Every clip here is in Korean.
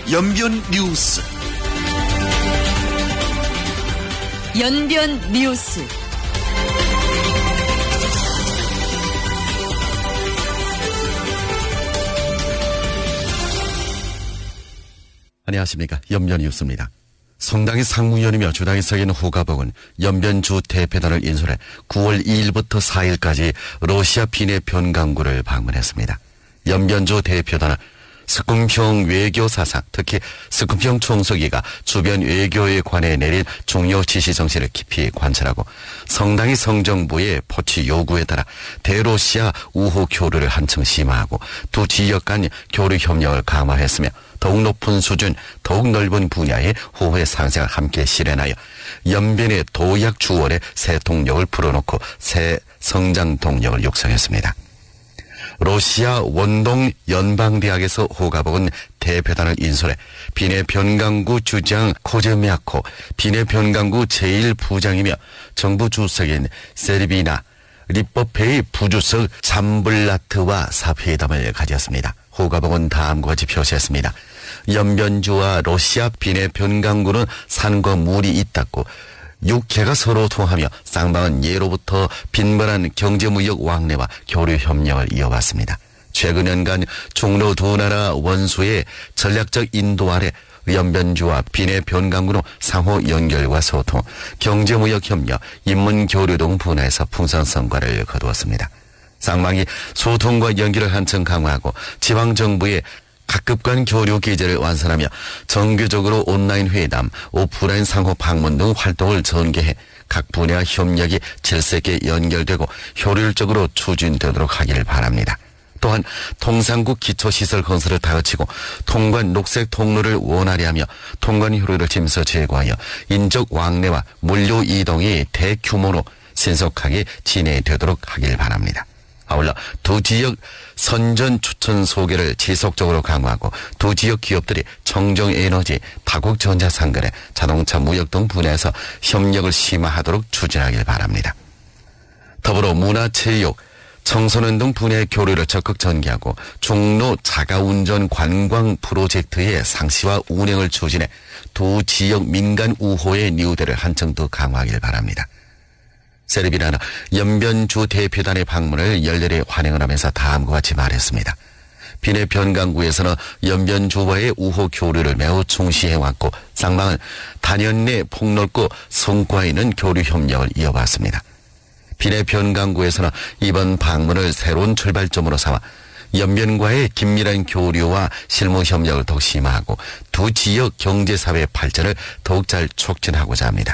연변 뉴스. 연변 뉴스. 안녕하십니까. 연변 뉴스입니다. 성당의 상무위원이며 주당에 서 있는 후가복은 연변주 대표단을 인솔해 9월 2일부터 4일까지 러시아 비내 변강구를 방문했습니다. 연변주 대표단은 스쿰평 외교사상, 특히 스쿰평 총서기가 주변 외교에 관해 내린 중요 지시 정신을 깊이 관찰하고 성당의 성정부의 포치 요구에 따라 대러시아 우호 교류를 한층 심화하고 두 지역 간 교류 협력을 강화했으며 더욱 높은 수준, 더욱 넓은 분야의 호혜 상생을 함께 실현하여 연변의 도약 주월의 새 동력을 불어넣고 새 성장 동력을 육성했습니다. 러시아 원동 연방대학에서 호가복은 대표단을 인솔해 비내 변강구 주장 코제미아코, 비내 변강구 제1부장이며 정부 주석인 세르비나 리법회의 부주석 잠블라트와 사회담을 가졌습니다. 호가복은 다음과 같이 표시했습니다. 연변주와 러시아 비내 변강구는 산과 물이 있다고 육해가 서로 통하며 쌍방은 예로부터 빈번한 경제무역 왕래와 교류 협력을 이어왔습니다. 최근 년간 종로 두 나라 원수의 전략적 인도 아래 연변주와 비내 변강구는 상호 연결과 소통, 경제무역 협력, 인문교류 등 분야에서 풍성한 성과를 거두었습니다. 쌍방이 소통과 연결을 한층 강화하고 지방정부의 각급 간 교류 기제를 완성하며 정규적으로 온라인 회담, 오프라인 상호 방문 등 활동을 전개해 각 분야 협력이 질서 있게 연결되고 효율적으로 추진되도록 하기를 바랍니다. 또한 통상국 기초시설 건설을 다그치고 통관 녹색 통로를 원활히 하며 통관 효율을 짐서 제고하여 인적 왕래와 물류 이동이 대규모로 신속하게 진행되도록 하길 바랍니다. 아울러 두 지역 선전 추천 소개를 지속적으로 강화하고 두 지역 기업들이 청정에너지, 다국전자상거래, 자동차 무역 등 분야에서 협력을 심화하도록 추진하길 바랍니다. 더불어 문화체육, 청소년 등 분야의 교류를 적극 전개하고 종로 자가운전 관광 프로젝트의 상시와 운행을 추진해 두 지역 민간 우호의 뉴대를 한층 더 강화하길 바랍니다. 세르비나는 연변주 대표단의 방문을 열렬히 환영을 하면서 다음과 같이 말했습니다. 비내 변강구에서는 연변주와의 우호 교류를 매우 중시해왔고 쌍방은 단연 내 폭넓고 성과 있는 교류 협력을 이어왔습니다. 비내 변강구에서는 이번 방문을 새로운 출발점으로 삼아 연변과의 긴밀한 교류와 실무 협력을 더욱 심화하고 두 지역 경제사회 발전을 더욱 잘 촉진하고자 합니다.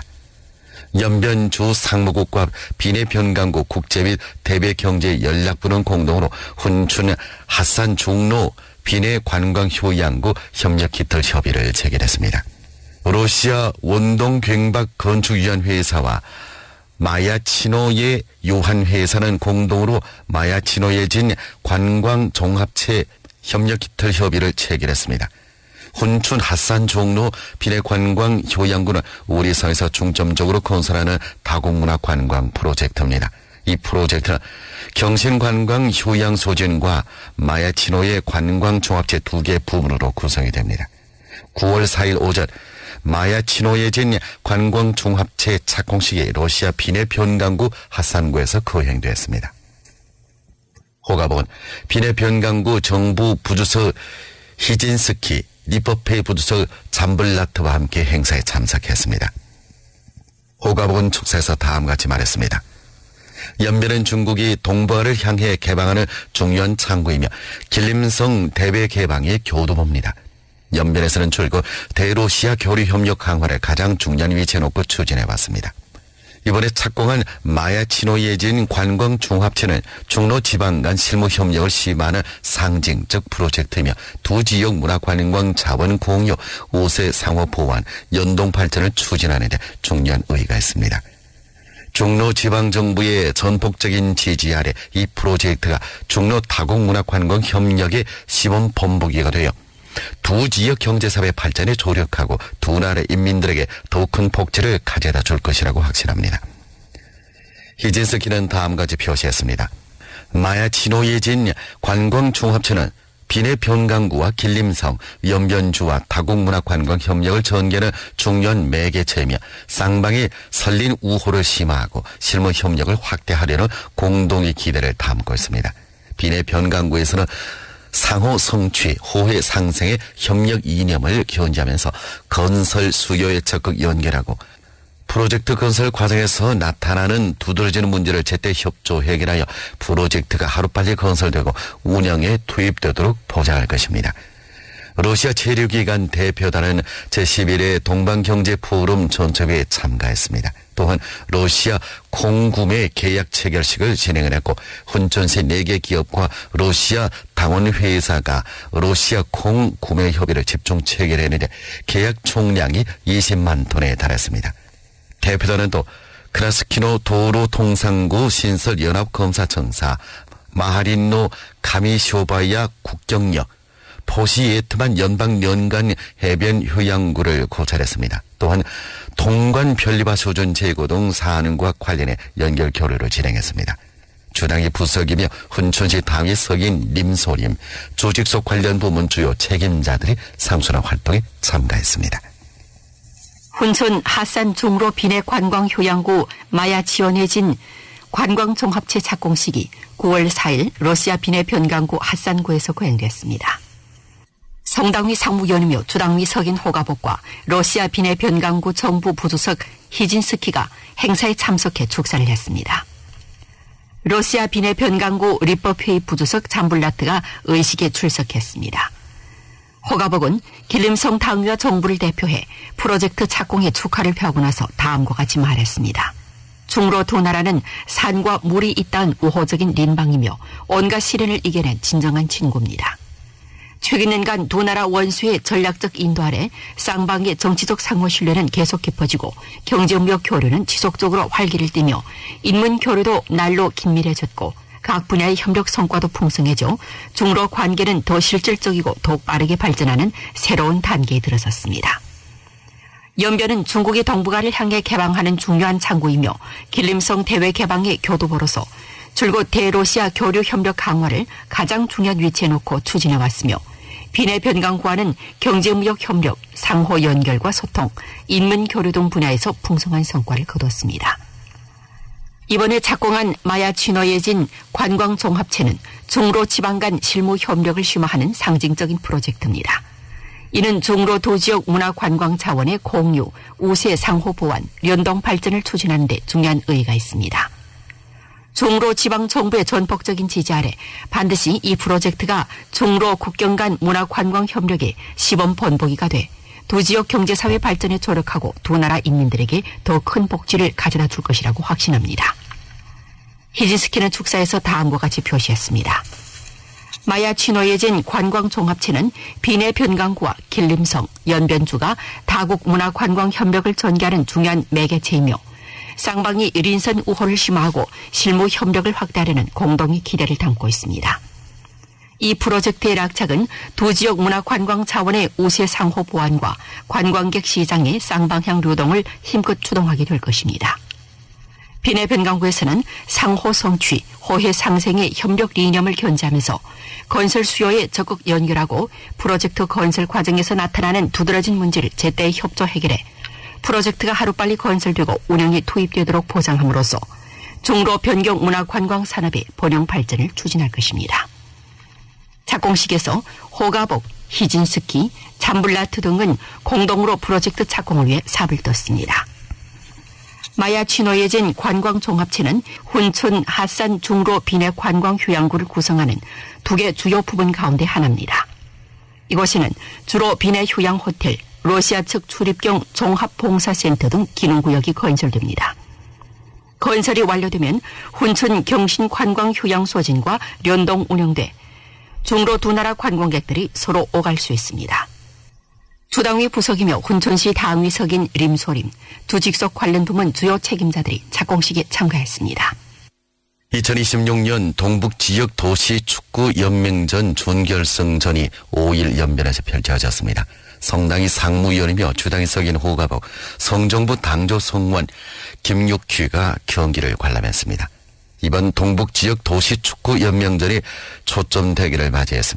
연변주 상무국과 비내 변강구 국제 및 대외 경제 연락부는 공동으로 훈춘 핫산 종로 비내 관광 효양구 협력 깃털 협의를 체결했습니다. 러시아 원동 괭박 건축위안회사와 마야치노예 요한회사는 공동으로 마야치노예진 관광 종합체 협력 깃털 협의를 체결했습니다. 훈춘 핫산 종로 비내 관광 효양구는 우리 사회에서 중점적으로 건설하는 다국문화 관광 프로젝트입니다. 이 프로젝트는 경신관광 효양 소진과 마야치노의 관광 종합체 2개 부분으로 구성이 됩니다. 9월 4일 오전 마야치노예진 관광 종합체 착공식이 러시아 비내 변강구 핫산구에서 거행됐습니다. 호가복은 비내 변강구 정부 부주석 히진스키 리법회의 부주석 잠블라트와 함께 행사에 참석했습니다. 호가복은 축사에서 다음과 같이 말했습니다. 연변은 중국이 동북아를 향해 개방하는 중요한 창구이며 길림성 대외 개방의 교두보입니다. 연변에서는 줄곧 대러시아 교류 협력 강화를 가장 중요한 위치에 놓고 추진해왔습니다. 이번에 착공한 마야치노예진 관광 종합체는 중로 지방 간 실무 협력을 심화하는 상징적 프로젝트이며 두 지역 문화 관광 자원 공유, 5세 상호 보완, 연동 발전을 추진하는 데 중요한 의의가 있습니다. 중로 지방정부의 전폭적인 지지 아래 이 프로젝트가 중로 다국문화관광 협력의 시범 본보기가 되어 두 지역 경제사회 발전에 조력하고 두 나라 인민들에게 더욱 큰 복지를 가져다 줄 것이라고 확신합니다. 히진스키는 다음과 같이 표시했습니다. 마야치노예진 관광종합체는 비내 변강구와 길림성, 연변주와 다국문화관광 협력을 전개하는 중요한 매개체이며 쌍방이 설린 우호를 심화하고 실무 협력을 확대하려는 공동의 기대를 담고 있습니다. 비내 변강구에서는 상호 성취, 호혜 상생의 협력 이념을 견지하면서 건설 수요에 적극 연결하고 프로젝트 건설 과정에서 나타나는 두드러지는 문제를 제때 협조 해결하여 프로젝트가 하루빨리 건설되고 운영에 투입되도록 보장할 것입니다. 러시아 체류기관 대표단은 제11회 동방경제포럼 전체회에 참가했습니다. 또한 러시아 콩구매 계약 체결식을 진행을 했고 훈천시 4개 기업과 러시아 당원회사가 러시아 콩 구매 협의를 집중 체결했는데 계약 총량이 20만 톤에 달했습니다. 대표단은 또 크라스키노 도로통상구 신설연합검사청사, 마하린노 가미쇼바야 국경역, 포시예트만 연방연간 해변 휴양구를 고찰했습니다. 또한 동관 편리바 수준 제고 등 사안과 관련해 연결 교류를 진행했습니다. 주당의 부석이며 훈천시 당의 석인 림소림, 조직속 관련 부문 주요 책임자들이 상순한 활동에 참가했습니다. 훈천 하산 종로 비내 관광 효양구 마야 지원해진 관광종합체 착공식이 9월 4일 러시아 비내 변강구 하산구에서 거행됐습니다. 성당위 상무위원이며 주당위 석인 호가복과 러시아 비내 변강구 정부 부주석 히진스키가 행사에 참석해 축사를 했습니다. 러시아 비내 변강구 리법회의 부주석 잠불라트가 의식에 출석했습니다. 호가복은 길림성 당위와 정부를 대표해 프로젝트 착공에 축하를 표하고 나서 다음과 같이 말했습니다. 중로 두 나라는 산과 물이 있다는 우호적인邻방이며 온갖 시련을 이겨낸 진정한 친구입니다. 최근 년간 두 나라 원수의 전략적 인도 아래 쌍방의 정치적 상호 신뢰는 계속 깊어지고 경제무역 교류는 지속적으로 활기를 띠며 인문 교류도 날로 긴밀해졌고 각 분야의 협력 성과도 풍성해져 중로 관계는 더 실질적이고 더욱 빠르게 발전하는 새로운 단계에 들어섰습니다. 연변은 중국의 동북아를 향해 개방하는 중요한 창구이며 길림성 대외 개방의 교두보로서 줄곧 대러시아 교류 협력 강화를 가장 중요한 위치에 놓고 추진해왔으며 비내 변강구와는 경제무역 협력, 상호 연결과 소통, 인문 교류 등 분야에서 풍성한 성과를 거뒀습니다. 이번에 착공한 마야 진화예진 관광종합체는 중로 지방 간 실무 협력을 심화하는 상징적인 프로젝트입니다. 이는 중로 도지역 문화관광 자원의 공유, 우세 상호 보완, 연동 발전을 추진하는 데 중요한 의의가 있습니다. 중로 지방정부의 전폭적인 지지 아래 반드시 이 프로젝트가 중로 국경 간 문화관광 협력의 시범 본보기가 돼 두 지역 경제사회 발전에 조력하고 두 나라 인민들에게 더 큰 복지를 가져다 줄 것이라고 확신합니다. 히진스키는 축사에서 다음과 같이 표시했습니다. 마야 치노예진 관광종합체는 비내 변강구와 길림성, 연변주가 다국 문화관광 협력을 전개하는 중요한 매개체이며 쌍방이 린선 우호를 심화하고 실무 협력을 확대하려는 공동의 기대를 담고 있습니다. 이 프로젝트의 락착은 두 지역 문화관광 자원의 우세 상호 보완과 관광객 시장의 쌍방향流동을 힘껏 추동하게 될 것입니다. 비내 변강구에서는 상호 성취, 호혜 상생의 협력 이념을 견지하면서 건설 수요에 적극 연결하고 프로젝트 건설 과정에서 나타나는 두드러진 문제를 제때 협조 해결해 프로젝트가 하루빨리 건설되고 운영에 투입되도록 보장함으로써 중로 변경 문화관광 산업의 번영 발전을 추진할 것입니다. 착공식에서 호가복, 히진스키, 잠불라트 등은 공동으로 프로젝트 착공을 위해 삽을 떴습니다. 마야 치노예진 관광종합체는 훈천 하산 중로 비내 관광 휴양구를 구성하는 두 개 주요 부분 가운데 하나입니다. 이곳에는 주로 비내 휴양 호텔, 러시아 측 출입경 종합봉사센터 등 기능구역이 건설됩니다. 건설이 완료되면 훈천 경신 관광 휴양 소진과 연동 운영돼 중로 두 나라 관광객들이 서로 오갈 수 있습니다. 주당위 부석이며 훈천시 당위 석인 림소림, 두 직속 관련 부문 주요 책임자들이 착공식에 참가했습니다. 2026년 동북지역 도시축구연맹전 준결승전이 5일 연변에서 펼쳐졌습니다. 성당이 상무위원이며 주당이 석인 호가복, 성정부 당조 성원 김육휘가 경기를 관람했습니다. 이번 동북지역 도시축구연맹전이 초점 대결을 맞이했습니다.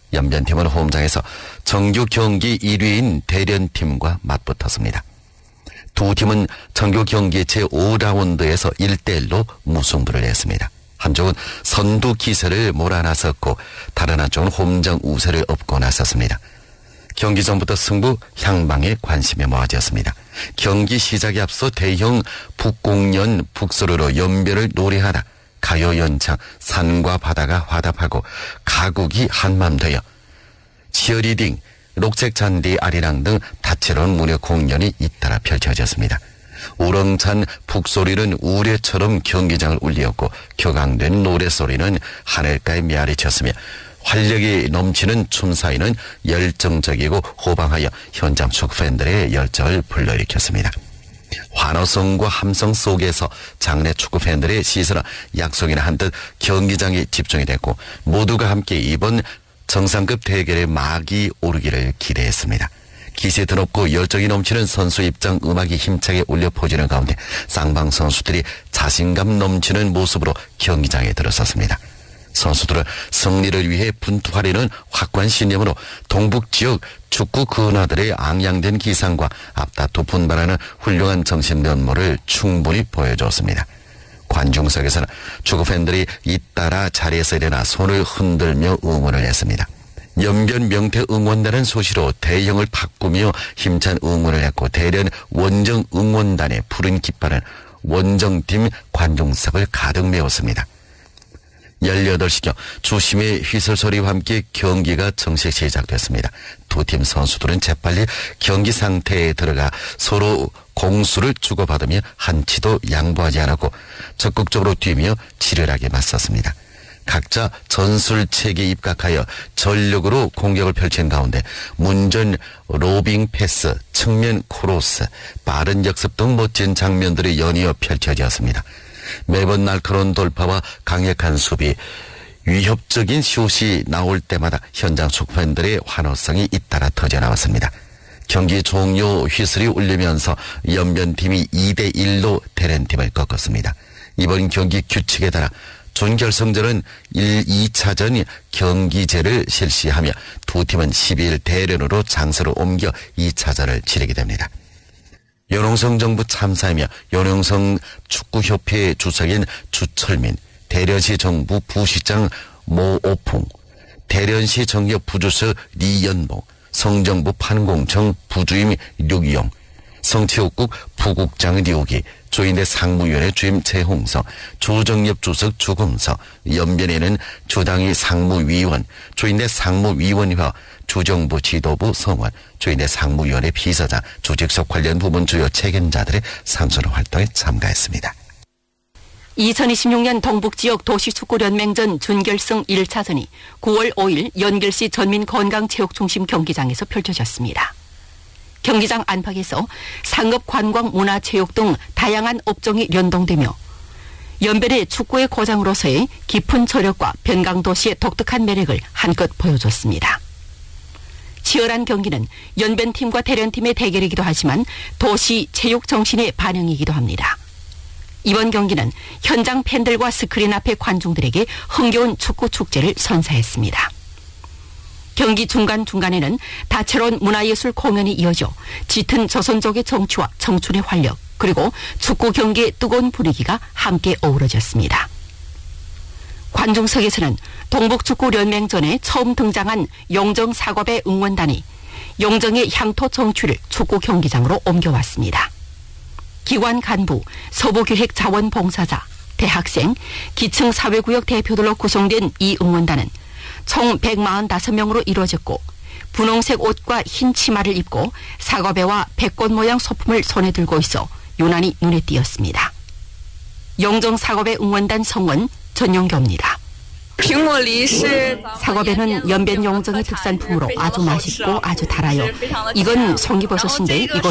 연변팀은 홈장에서 정규 경기 1위인 대련팀과 맞붙었습니다. 두 팀은 정규 경기 제5라운드에서 1대1로 무승부를 냈습니다. 한쪽은 선두 기세를 몰아나섰고 다른 한쪽은 홈장 우세를 업고 나섰습니다. 경기 전부터 승부 향방에 관심이 모아졌습니다. 경기 시작에 앞서 대형 북공연 북소리로 연변을 노래하다 가요 연창 산과 바다가 화답하고 가국이 한맘되어 치어리딩 녹색 잔디 아리랑 등 다채로운 문화 공연이 잇따라 펼쳐졌습니다. 우렁찬 북소리는 우레처럼 경기장을 울리었고 격앙된 노래소리는 하늘가에 메아리쳤으며 활력이 넘치는 춤 사이는 열정적이고 호방하여 현장 축구 팬들의 열정을 불러일으켰습니다. 환호성과 함성 속에서 장내 축구 팬들의 시선은 약속이나 한 듯 경기장에 집중이 됐고 모두가 함께 이번 정상급 대결의 막이 오르기를 기대했습니다. 기세 드높고 열정이 넘치는 선수 입장 음악이 힘차게 울려 퍼지는 가운데 쌍방 선수들이 자신감 넘치는 모습으로 경기장에 들어섰습니다. 선수들은 승리를 위해 분투하려는 확고한 신념으로 동북지역 축구 근화들의 앙양된 기상과 앞다투 분발하는 훌륭한 정신 면모를 충분히 보여줬습니다. 관중석에서는 축구팬들이 잇따라 자리에서 일어나 손을 흔들며 응원을 했습니다. 연변 명태 응원단은 소시로 대형을 바꾸며 힘찬 응원을 했고 대련 원정 응원단의 푸른 깃발은 원정팀 관중석을 가득 메웠습니다. 18시경 주심의 휘슬 소리와 함께 경기가 정식 시작됐습니다. 두 팀 선수들은 재빨리 경기 상태에 들어가 서로 공수를 주고받으며 한치도 양보하지 않았고 적극적으로 뛰며 치열하게 맞섰습니다. 각자 전술책에 입각하여 전력으로 공격을 펼친 가운데 문전 로빙 패스, 측면 크로스, 빠른 역습 등 멋진 장면들이 연이어 펼쳐졌습니다. 매번 날카로운 돌파와 강력한 수비, 위협적인 슛이 나올 때마다 현장 축구팬들의 환호성이 잇따라 터져나왔습니다. 경기 종료 휘슬이 울리면서 연변팀이 2대1로 대련팀을 꺾었습니다. 이번 경기 규칙에 따라 준결승전은 1, 2차전 경기제를 실시하며 두 팀은 12일 대련으로 장소를 옮겨 2차전을 치르게 됩니다. 연홍성 정부 참사이며 연홍성 축구협회 주석인 주철민, 대련시 정부 부시장 모오풍, 대련시 정협 부주석 리연봉, 성정부 판공청 부주임 류기용, 성체육국 부국장 류기, 조인대 상무위원회 주임 최홍성, 조정엽 주석 주금서, 연변에는 주당위 상무위원, 조인대 상무위원회와 주정부 지도부 성원, 조인대 상무위원회 비서장, 조직석 관련 부문 주요 책임자들의 상소는 활동에 참가했습니다. 2026년 동북지역 도시축구연맹전 준결승 1차전이 9월 5일 연길시 전민건강체육중심 경기장에서 펼쳐졌습니다. 경기장 안팎에서 상업, 관광, 문화, 체육 등 다양한 업종이 연동되며 연변의 축구의 고장으로서의 깊은 저력과 변강도시의 독특한 매력을 한껏 보여줬습니다. 치열한 경기는 연변팀과 대련팀의 대결이기도 하지만 도시 체육 정신의 반영이기도 합니다. 이번 경기는 현장 팬들과 스크린 앞의 관중들에게 흥겨운 축구 축제를 선사했습니다. 경기 중간중간에는 다채로운 문화예술 공연이 이어져 짙은 조선족의 정취와 청춘의 활력 그리고 축구 경기의 뜨거운 분위기가 함께 어우러졌습니다. 관중석에서는 동북축구연맹전에 처음 등장한 용정 사겁의 응원단이 용정의 향토 정취를 축구 경기장으로 옮겨왔습니다. 기관 간부, 서부기획 자원봉사자, 대학생, 기층 사회구역 대표들로 구성된 이 응원단은 총 145명으로 이루어졌고 분홍색 옷과 흰 치마를 입고 사과배와 백꽃 모양 소품을 손에 들고 있어 유난히 눈에 띄었습니다. 용정 사과배 응원단 성원 전용교입니다. 사과배는 연변 용정의 특산품으로 아주 맛있고 아주 달아요. 이건 송이버섯인데 이거